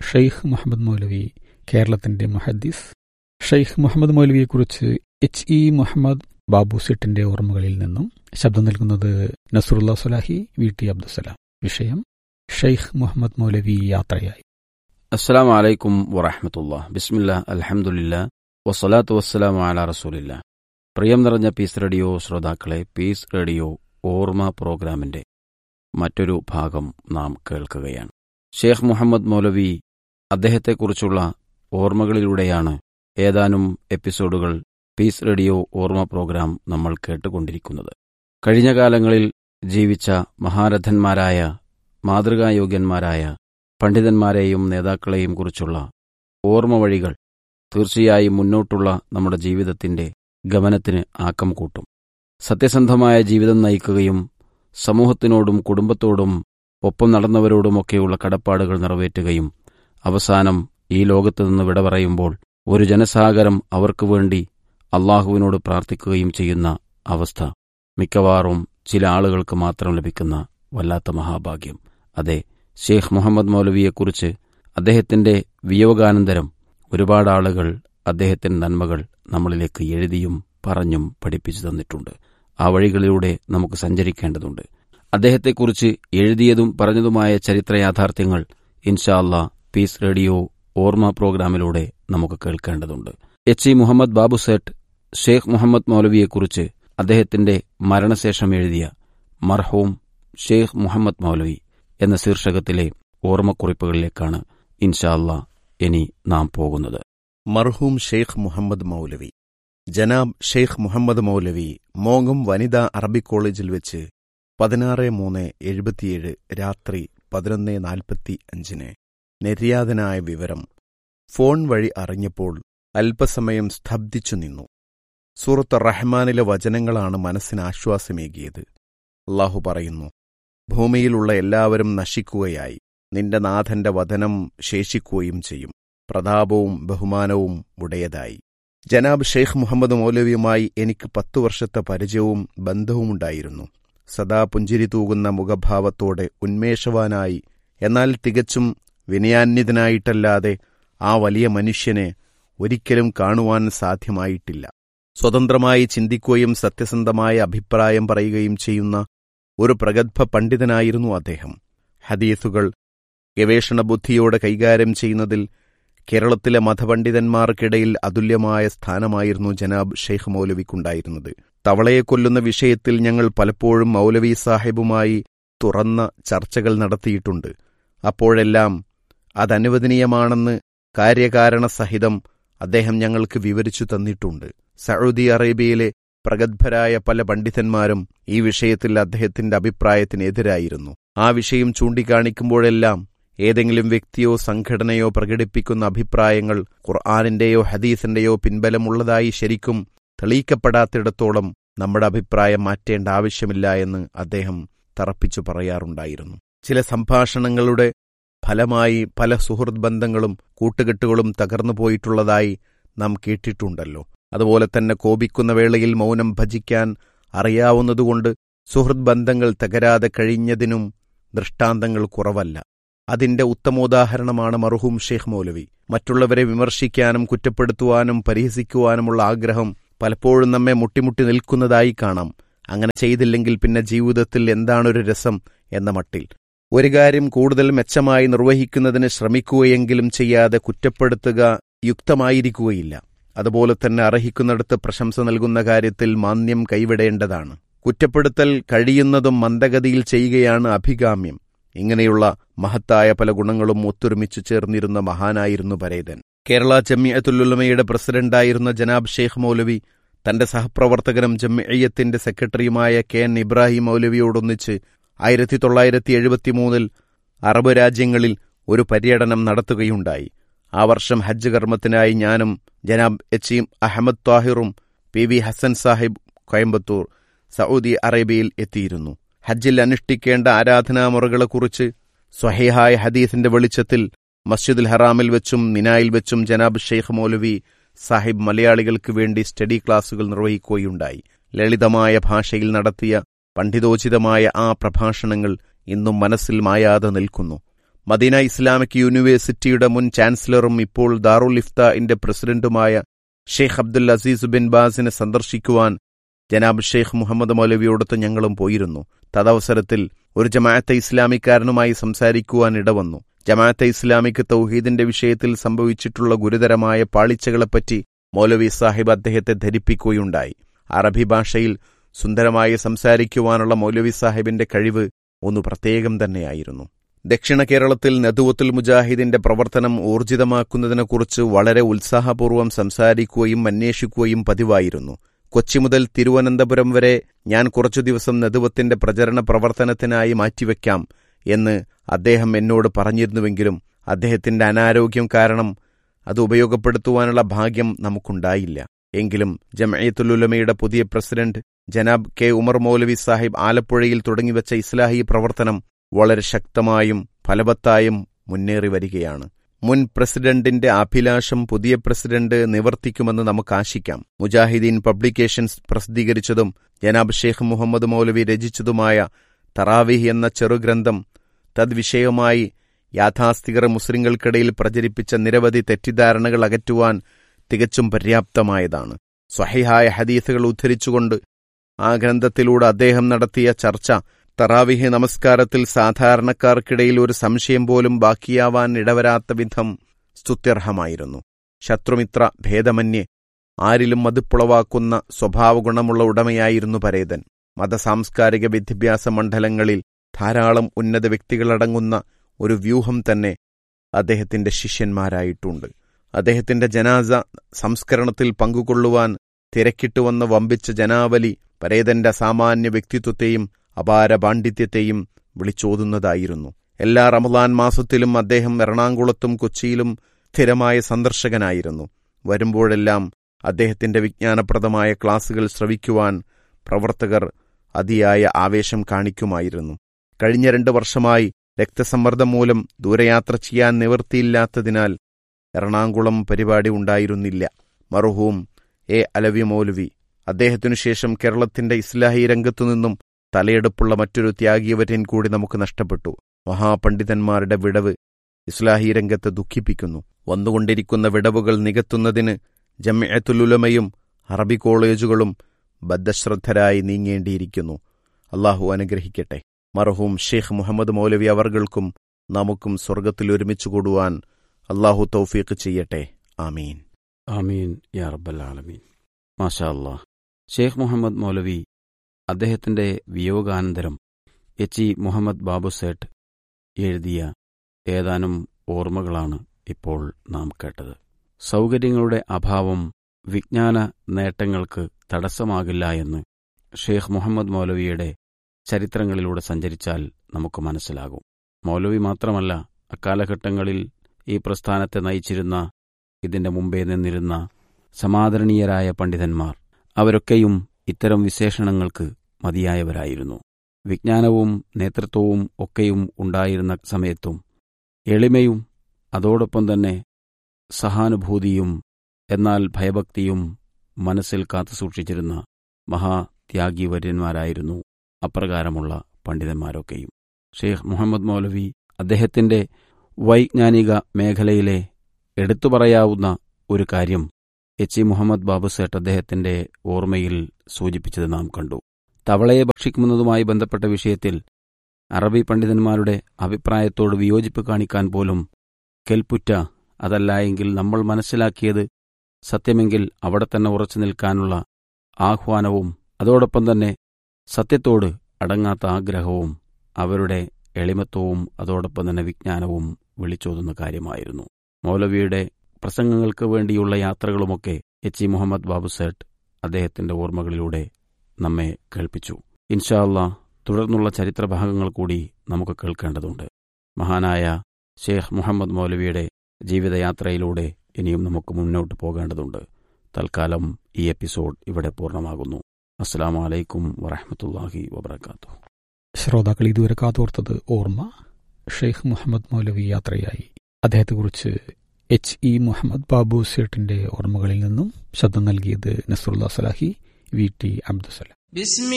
ഷെയ്ഖ് മുഹമ്മദ് മൗലവി, കേരളത്തിന്റെ മുഹദ്ദിസ്. ഷെയ്ഖ് മുഹമ്മദ് മൗലവിയെക്കുറിച്ച് HE മുഹമ്മദ് ബാബു സെട്ടിന്റെ ഓർമ്മകളിൽ നിന്നും ശബ്ദം നൽകുന്നത് നസ്റുല്ല സുലാഹി, VT അബ്ദുസലാം. വിഷയം ഷെയ്ഖ് മുഹമ്മദ് മൗലവി യാത്രയായി. അസ്സലാമു അലൈക്കും വറഹ്മത്തുള്ളാഹി. ബിസ്മില്ലാ, അൽഹംദുലില്ലാ, വസ്സലാത്തു വസ്സലാമു അലാ റസൂലില്ലാ. പ്രിയം നിറഞ്ഞ പീസ് റേഡിയോ ശ്രോതാക്കളെ, പീസ് റേഡിയോ ഓർമ്മ പ്രോഗ്രാമിന്റെ മറ്റൊരു ഭാഗം നാം കേൾക്കുകയാണ്. ഷെയ്ഖ് മുഹമ്മദ് മൗലവി, അദ്ദേഹത്തെക്കുറിച്ചുള്ള ഓർമ്മകളിലൂടെയാണ് ഏതാനും എപ്പിസോഡുകൾ പീസ് റേഡിയോ ഓർമ്മ പ്രോഗ്രാം നമ്മൾ കേട്ടുകൊണ്ടിരിക്കുന്നത്. കഴിഞ്ഞ കാലങ്ങളിൽ ജീവിച്ച മഹാരഥന്മാരായ, മാതൃകായോഗ്യന്മാരായ പണ്ഡിതന്മാരെയും നേതാക്കളെയും കുറിച്ചുള്ള ഓർമ്മ വഴികൾ തീർച്ചയായും മുന്നോട്ടുള്ള നമ്മുടെ ജീവിതത്തിന്റെ ഗമനത്തിന് ആക്കം കൂട്ടും. സത്യസന്ധമായ ജീവിതം നയിക്കുകയും സമൂഹത്തിനോടും കുടുംബത്തോടും ഒപ്പം നടന്നവരോടുമൊക്കെയുള്ള കടപ്പാടുകൾ നിറവേറ്റുകയും അവസാനം ഈ ലോകത്തുനിന്ന് വിട പറയുമ്പോൾ ഒരു ജനസാഗരം അവർക്ക് വേണ്ടി അള്ളാഹുവിനോട് പ്രാർത്ഥിക്കുകയും ചെയ്യുന്ന അവസ്ഥ മിക്കവാറും ചില ആളുകൾക്ക് മാത്രം ലഭിക്കുന്ന വല്ലാത്ത മഹാഭാഗ്യം. അതെ, ഷെയ്ഖ് മുഹമ്മദ് മൗലവിയെക്കുറിച്ച് അദ്ദേഹത്തിന്റെ വിയോഗാനന്തരം ഒരുപാട് ആളുകൾ അദ്ദേഹത്തിന്റെ നന്മകൾ നമ്മളിലേക്ക് എഴുതിയും പറഞ്ഞും പഠിപ്പിച്ചു തന്നിട്ടുണ്ട്. ആ വഴികളിലൂടെ നമുക്ക് സഞ്ചരിക്കേണ്ടതുണ്ട്. അദ്ദേഹത്തെക്കുറിച്ച് എഴുതിയതും പറഞ്ഞതുമായ ചരിത്ര യാഥാർത്ഥ്യങ്ങൾ ഇൻഷാ അല്ലാഹ് പീസ് റേഡിയോ ഓർമ്മ പ്രോഗ്രാമിലൂടെ നമുക്ക് കേൾക്കേണ്ടതുണ്ട്. HE മുഹമ്മദ് ബാബു സെട്ട് ഷെയ്ഖ് മുഹമ്മദ് മൗലവിയെക്കുറിച്ച് അദ്ദേഹത്തിന്റെ മരണശേഷം എഴുതിയ മർഹൂം ഷെയ്ഖ് മുഹമ്മദ് മൗലവി എന്ന ശീർഷകത്തിലെ ഓർമ്മക്കുറിപ്പുകളിലേക്കാണ് ഇൻഷാ അല്ലാഹ് ഇനി നാം പോകുന്നത്. മർഹൂം ഷെയ്ഖ് മുഹമ്മദ് മൗലവി. ജനാബ് ഷെയ്ഖ് മുഹമ്മദ് മൗലവി മോങ്ങം വനിതാ അറബി കോളേജിൽ വെച്ച് 16/3/77 രാത്രി 11:45 നിര്യാതനായ വിവരം ഫോൺ വഴി അറിഞ്ഞപ്പോൾ അല്പസമയം സ്തബ്ധിച്ചു നിന്നു. സൂറത്ത് റഹ്മാനിലെ വചനങ്ങളാണ് മനസ്സിന് ആശ്വാസമേകിയത്. അല്ലാഹു പറയുന്നു, ഭൂമിയിലുള്ള എല്ലാവരും നശിക്കുകയായി, നിന്റെ നാഥന്റെ വചനം ശേഷിക്കുകയും ചെയ്യും, പ്രതാപവും ബഹുമാനവും ഉടയതായി. ജനാബ് ഷെയ്ഖ് മുഹമ്മദ് മൗലവിയുമായി എനിക്ക് 10 വർഷത്തെ പരിചയവും ബന്ധവുമുണ്ടായിരുന്നു. സദാ പുഞ്ചിരി തൂകുന്ന മുഖഭാവത്തോടെ ഉന്മേഷവാനായി, എന്നാൽ തികച്ചും വിനയാന്വിതനായിട്ടല്ലാതെ ആ വലിയ മനുഷ്യനെ ഒരിക്കലും കാണുവാൻ സാധ്യമായിട്ടില്ല. സ്വതന്ത്രമായി ചിന്തിക്കുകയും സത്യസന്ധമായ അഭിപ്രായം പറയുകയും ചെയ്യുന്ന ഒരു പ്രഗത്ഭ പണ്ഡിതനായിരുന്നു അദ്ദേഹം. ഹദീസുകൾ ഗവേഷണ ബുദ്ധിയോടെ കൈകാര്യം ചെയ്യുന്നതിൽ കേരളത്തിലെ മതപണ്ഡിതന്മാർക്കിടയിൽ അതുല്യമായ സ്ഥാനമായിരുന്നു ജനാബ് ഷെയ്ഖ് മൗലവിക്കുണ്ടായിരുന്നത്. തവളയെ കൊല്ലുന്ന വിഷയത്തിൽ ഞങ്ങൾ പലപ്പോഴും മൗലവി സാഹിബുമായി തുറന്ന ചർച്ചകൾ നടത്തിയിട്ടുണ്ട്. അപ്പോഴെല്ലാം അതനുവദനീയമാണെന്ന് കാര്യകാരണ സഹിതം അദ്ദേഹം ഞങ്ങൾക്ക് വിവരിച്ചു തന്നിട്ടുണ്ട്. സൗദി അറേബ്യയിലെ പ്രഗത്ഭരായ പല പണ്ഡിതന്മാരും ഈ വിഷയത്തിൽ അദ്ദേഹത്തിന്റെ അഭിപ്രായത്തിനെതിരായിരുന്നു. ആ വിഷയം ചൂണ്ടിക്കാണിക്കുമ്പോഴെല്ലാം ഏതെങ്കിലും വ്യക്തിയോ സംഘടനയോ പ്രകടിപ്പിക്കുന്ന അഭിപ്രായങ്ങൾ ഖുർആനിന്റെയോ ഹദീസിന്റെയോ പിൻബലമുള്ളതായി ശരിക്കും തെളിയിക്കപ്പെടാത്തിടത്തോളം നമ്മുടെ അഭിപ്രായം മാറ്റേണ്ട ആവശ്യമില്ല എന്ന് അദ്ദേഹം തറപ്പിച്ചു പറയാറുണ്ടായിരുന്നു. ചില സംഭാഷണങ്ങളുടെ ഫലമായി പല സുഹൃത്ത് ബന്ധങ്ങളും കൂട്ടുകെട്ടുകളും തകർന്നു പോയിട്ടുള്ളതായി നാം കേട്ടിട്ടുണ്ടല്ലോ. അതുപോലെ തന്നെ കോപിക്കുന്ന വേളയിൽ മൗനം ഭജിക്കാൻ അറിയാവുന്നതുകൊണ്ട് സുഹൃത്ത് ബന്ധങ്ങൾ തകരാതെ കഴിഞ്ഞതിനും ദൃഷ്ടാന്തങ്ങൾ കുറവല്ല. അതിന്റെ ഉത്തമോദാഹരണമാണ് മർഹൂം ഷെയ്ഖ് മൗലവി. മറ്റുള്ളവരെ വിമർശിക്കാനും കുറ്റപ്പെടുത്തുവാനും പരിഹസിക്കുവാനുമുള്ള ആഗ്രഹം പലപ്പോഴും നമ്മെ മുട്ടിമുട്ടി നിൽക്കുന്നതായി കാണാം. അങ്ങനെ ചെയ്തില്ലെങ്കിൽ പിന്നെ ജീവിതത്തിൽ എന്താണൊരു രസം എന്ന മട്ടിൽ ഒരു കാര്യം കൂടുതൽ മെച്ചമായി നിർവഹിക്കുന്നതിന് ശ്രമിക്കുകയെങ്കിലും ചെയ്യാതെ കുറ്റപ്പെടുത്തുക യുക്തമായിരിക്കുകയില്ല. അതുപോലെ തന്നെ അർഹിക്കുന്നിടത്ത് പ്രശംസ നൽകുന്ന കാര്യത്തിൽ മാന്യം കൈവിടേണ്ടതാണ്. കുറ്റപ്പെടുത്തൽ കഴിയുന്നതും മന്ദഗതിയിൽ ചെയ്യുകയാണ് അഭികാമ്യം. ഇങ്ങനെയുള്ള മഹത്തായ പല ഗുണങ്ങളും ഒത്തൊരുമിച്ചു ചേർന്നിരുന്ന മഹാനായിരുന്നു പരേതൻ. കേരള ജംഇയ്യത്തുൽ ഉലമയുടെ പ്രസിഡന്റായിരുന്ന ജനാബ് ഷെയ്ഖ് മൗലവി തന്റെ സഹപ്രവർത്തകനും ജംഇയ്യത്തിന്റെ സെക്രട്ടറിയുമായ KN ഇബ്രാഹിം മൗലവിയോടൊന്നിച്ച് 1973 അറബ് രാജ്യങ്ങളിൽ ഒരു പര്യടനം നടത്തുകയുണ്ടായി. ആ വർഷം ഹജ്ജ് കർമ്മത്തിനായി ഞാനും ജനാബ് HE Ahmed താഹിറും PV Hasan Sahib Coimbatore Saudi അറേബ്യയിൽ എത്തിയിരുന്നു. ഹജ്ജിൽ അനുഷ്ഠിക്കേണ്ട ആരാധനാമുറകളെക്കുറിച്ച് സ്വഹീഹായ ഹദീസിന്റെ വെളിച്ചത്തിൽ മസ്ജിദുൽ ഹറാമിൽ വെച്ചും മിനായിൽ വെച്ചും ജനാബ് ഷെയ്ഖ് മൗലവി സാഹിബ് മലയാളികൾക്ക് വേണ്ടി സ്റ്റഡി ക്ലാസുകൾ നിർവഹിക്കുകയുണ്ടായി. ലളിതമായ ഭാഷയിൽ നടത്തിയ പണ്ഡിതോചിതമായ ആ പ്രഭാഷണങ്ങൾ ഇന്നും മനസ്സിൽ മായാതെ നിൽക്കുന്നു. മദീന ഇസ്ലാമിക് യൂണിവേഴ്സിറ്റിയുടെ മുൻ ചാൻസലറും ഇപ്പോൾ ദാറുൽ ഇഫ്താഇന്റെ പ്രസിഡന്റുമായ ഷെയ്ഖ് അബ്ദുൽ അസീസ് ബിൻ ബാസിനെ സന്ദർശിക്കുവാൻ ജനാബ് ഷെയ്ഖ് മുഹമ്മദ് മൗലവിയോടൊത്ത് ഞങ്ങളും പോയിരുന്നു. തദവസരത്തിൽ ഒരു ജമാഅത്തെ ഇസ്ലാമിക്കാരനുമായി സംസാരിക്കുവാൻ ഇടവന്നു. ജമാഅത്തെ ഇസ്ലാമിക്ക് തൗഹീദിന്റെ വിഷയത്തിൽ സംഭവിച്ചിട്ടുള്ള ഗുരുതരമായ പാളിച്ചകളെപ്പറ്റി മൗലവി സാഹിബ് അദ്ദേഹത്തെ ധരിപ്പിക്കുകയുണ്ടായി. അറബി ഭാഷയിൽ സുന്ദരമായി സംസാരിക്കുവാനുള്ള മൗലവി സാഹിബിന്റെ കഴിവ് ഒന്ന് പ്രത്യേകം തന്നെയായിരുന്നു. ദക്ഷിണ കേരളത്തിൽ നദുവത്തുൽ മുജാഹിദിന്റെ പ്രവർത്തനം ഊർജിതമാക്കുന്നതിനെക്കുറിച്ച് വളരെ ഉത്സാഹപൂർവ്വം സംസാരിക്കുകയും അന്വേഷിക്കുകയും പതിവായിരുന്നു. കൊച്ചി മുതൽ തിരുവനന്തപുരം വരെ ഞാൻ കുറച്ചു ദിവസം നദുവത്തിന്റെ പ്രചരണ പ്രവർത്തനത്തിനായി മാറ്റിവെക്കാം എന്ന് അദ്ദേഹം എന്നോട് പറഞ്ഞിരുന്നുവെങ്കിലും അദ്ദേഹത്തിന്റെ അനാരോഗ്യം കാരണം അത് ഉപയോഗപ്പെടുത്തുവാനുള്ള ഭാഗ്യം നമുക്കുണ്ടായില്ല. എങ്കിലും ജംഇയ്യത്തുൽ ഉലമയുടെ പുതിയ പ്രസിഡന്റ് ജനാബ് കെ ഉമർ മൗലവി സാഹിബ് ആലപ്പുഴയിൽ തുടങ്ങിവെച്ച ഇസ്ലാഹി പ്രവർത്തനം വളരെ ശക്തമായും ഫലവത്തായും മുന്നേറി വരികയാണ്. മുൻ പ്രസിഡന്റിന്റെ അഭിലാഷം പുതിയ പ്രസിഡന്റ് നിവർത്തിക്കുമെന്ന് നമുക്ക് ആശിക്കാം. മുജാഹിദീൻ പബ്ലിക്കേഷൻസ് പ്രസിദ്ധീകരിച്ചതും ജനാബ് ഷെയ്ഖ് മുഹമ്മദ് മൗലവി രചിച്ചതുമായ തറാവീഹ് എന്ന ചെറുഗ്രന്ഥം തദ്വിഷയമായി യാഥാസ്ഥികർ മുസ്ലിങ്ങൾക്കിടയിൽ പ്രചരിപ്പിച്ച നിരവധി തെറ്റിദ്ധാരണകൾ അകറ്റുവാൻ തികച്ചും പര്യാപ്തമായതാണ്. സ്വഹീഹായ ഹദീസുകൾ ഉദ്ധരിച്ചുകൊണ്ട് ആ ഗ്രന്ഥത്തിലൂടെ അദ്ദേഹം നടത്തിയ ചർച്ച തറാവിഹ് നമസ്കാരത്തിൽ സാധാരണക്കാർക്കിടയിൽ ഒരു സംശയം പോലും ബാക്കിയാവാൻ ഇടവരാത്ത വിധം സ്തുത്യർഹമായിരുന്നു. ശത്രുമിത്ര ഭേദമന്യേ ആരിലും മതിപ്പുളവാക്കുന്ന സ്വഭാവഗുണമുള്ള ഉടമയായിരുന്നു പരേതൻ. മതസാംസ്കാരിക വിദ്യാഭ്യാസ മണ്ഡലങ്ങളിൽ ധാരാളം ഉന്നത വ്യക്തികളടങ്ങുന്ന ഒരു വ്യൂഹം തന്നെ അദ്ദേഹത്തിന്റെ ശിഷ്യന്മാരായിട്ടുണ്ട്. അദ്ദേഹത്തിന്റെ ജനാസ സംസ്കരണത്തിൽ പങ്കുകൊള്ളുവാൻ തിരക്കിട്ടുവന്ന വമ്പിച്ച ജനാവലി പരേതന്റെ അസാമാന്യ വ്യക്തിത്വത്തെയും അപാര പാണ്ഡിത്യത്തെയും വിളിച്ചോതുന്നതായിരുന്നു. എല്ലാ റമദാൻ മാസത്തിലും അദ്ദേഹം എറണാകുളത്തും കൊച്ചിയിലും സ്ഥിരമായ സന്ദർശകനായിരുന്നു. വരുമ്പോഴെല്ലാം അദ്ദേഹത്തിന്റെ വിജ്ഞാനപ്രദമായ ക്ലാസുകൾ ശ്രവിക്കുവാൻ പ്രവർത്തകർ അതിയായ ആവേശം കാണിക്കുമായിരുന്നു. കഴിഞ്ഞ 2 വർഷമായി രക്തസമ്മർദ്ദം മൂലം ദൂരയാത്ര ചെയ്യാൻ നിവൃത്തിയില്ലാത്തതിനാൽ എറണാകുളം പരിപാടി ഉണ്ടായിരുന്നില്ല. മർഹൂം എ അലവി മൗലവി അദ്ദേഹത്തിനുശേഷം കേരളത്തിന്റെ ഇസ്ലാഹി രംഗത്തുനിന്നും തലയെടുപ്പുള്ള മറ്റൊരു ത്യാഗീവര്യൻ കൂടി നമുക്ക് നഷ്ടപ്പെട്ടു. മഹാപണ്ഡിതന്മാരുടെ വിടവ് ഇസ്ലാഹി രംഗത്ത് ദുഃഖിപ്പിക്കുന്നു. വന്നുകൊണ്ടിരിക്കുന്ന വിടവുകൾ നികത്തുന്നതിന് ജംഇയ്യത്തുൽ ഉലമയും അറബി കോളേജുകളും ബദ്ധശ്രദ്ധരായി നീങ്ങേണ്ടിയിരിക്കുന്നു. അള്ളാഹു അനുഗ്രഹിക്കട്ടെ. മർഹൂം ഷെയ്ഖ് മുഹമ്മദ് മൗലവി അവർകൾക്കും നമുക്കും സ്വർഗത്തിൽ ഒരുമിച്ച് കൂടുവാൻ അള്ളാഹു തൗഫീഖ് ചെയ്യട്ടെ. ആമീൻ ആമീൻ യാ റബ്ബൽ ആലമീൻ. മാഷാ അല്ലാഹ്. ഷെയ്ഖ് മുഹമ്മദ് മൗലവി അദ്ദേഹത്തിന്റെ വിയോഗാനന്തരം എച്ച് മുഹമ്മദ് ബാബുസേട്ട് എഴുതിയ ഏതാനും ഓർമ്മകളാണ് ഇപ്പോൾ നാം കേട്ടത്. സൗകര്യങ്ങളുടെ അഭാവം വിജ്ഞാന നേട്ടങ്ങൾക്ക് തടസ്സമാകില്ല എന്ന് ഷെയ്ഖ് മുഹമ്മദ് മൗലവിയുടെ ചരിത്രങ്ങളിലൂടെ സഞ്ചരിച്ചാൽ നമുക്ക് മനസ്സിലാകും. മൗലവി മാത്രമല്ല, അക്കാലഘട്ടങ്ങളിൽ ഈ പ്രസ്ഥാനത്തെ നയിച്ചിരുന്ന, ഇതിന്റെ മുമ്പേ നിന്നിരുന്ന സമാദരണീയരായ പണ്ഡിതന്മാർ അവരൊക്കെയും ഇത്തരം വിശേഷണങ്ങൾക്ക് മതിയായവരായിരുന്നു. വിജ്ഞാനവും നേതൃത്വവും ഒക്കെയും ഉണ്ടായിരുന്ന സമയത്തും എളിമയും അതോടൊപ്പം തന്നെ സഹാനുഭൂതിയും എന്നാൽ ഭയഭക്തിയും മനസ്സിൽ കാത്തുസൂക്ഷിച്ചിരുന്ന മഹാത്യാഗീവര്യന്മാരായിരുന്നു അപ്രകാരമുള്ള പണ്ഡിതന്മാരൊക്കെയും. ഷെയ്ഖ് മുഹമ്മദ് മൗലവി അദ്ദേഹത്തിന്റെ വൈജ്ഞാനിക മേഖലയിലെ എടുത്തുപറയാവുന്ന ഒരു കാര്യം എച്ച് മുഹമ്മദ് ബാബുസേട്ട് അദ്ദേഹത്തിന്റെ ഓർമ്മയിൽ സൂചിപ്പിച്ചത് നാം കണ്ടു. തവളയെ ഭക്ഷിക്കുന്നതുമായി ബന്ധപ്പെട്ട വിഷയത്തിൽ അറബി പണ്ഡിതന്മാരുടെ അഭിപ്രായത്തോട് വിയോജിപ്പ് കാണിക്കാൻ പോലും കെൽപ്പുറ്റ, അതല്ല എങ്കിൽ നമ്മൾ മനസ്സിലാക്കിയത് സത്യമെങ്കിൽ അവിടെ തന്നെ ഉറച്ചു നിൽക്കാനുള്ള ആഹ്വാനവും അതോടൊപ്പം തന്നെ സത്യത്തോട് അടങ്ങാത്ത ആഗ്രഹവും അവരുടെ എളിമത്വവും അതോടൊപ്പം തന്നെ വിജ്ഞാനവും വിളിച്ചോതുന്ന കാര്യമായിരുന്നു. മൗലവിയുടെ പ്രസംഗങ്ങൾക്ക് വേണ്ടിയുള്ള യാത്രകളുമൊക്കെ എച്ച് മുഹമ്മദ് ബാബുസേട്ട് അദ്ദേഹത്തിന്റെ ഓർമ്മകളിലൂടെ നമ്മെ കേൾപ്പിച്ചു. ഇൻഷാ അല്ലാഹ് തുടർന്നുള്ള ചരിത്രഭാഗങ്ങൾ കൂടി നമുക്ക് കേൾക്കേണ്ടതുണ്ട്. മഹാനായ ഷെയ്ഖ് മുഹമ്മദ് മൗലവിയുടെ ജീവിതയാത്രയിലൂടെ ഇനിയും നമുക്ക് മുന്നോട്ട് പോകേണ്ടതുണ്ട്. തൽക്കാലം ഈ എപ്പിസോഡ് ഇവിടെ പൂർണ്ണമാകുന്നു. അസ്സലാമു അലൈക്കും വറഹ്മത്തുള്ളാഹി വബറകാതുഹു. ശ്രോതാക്കൾ ഇതുവരെ കാതോർത്തത് ഓർമ്മ. ഷെയ്ഖ് മുഹമ്മദ് മൗലവി യാത്രയായി. അദ്ദേഹത്തെക്കുറിച്ച് എച്ച് മുഹമ്മദ് ബാബുസേട്ടിന്റെ ഓർമ്മകളിൽ നിന്നും ശബ്ദം നൽകിയത് നസ്റുല്ലാ സലാഹി, വി ടി അബ്ദുസലാം.